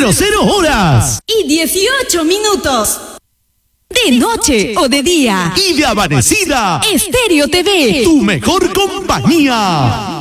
horas y 18 minutos. De noche o de día. Y de amanecida. Estéreo TV. Tu mejor compañía.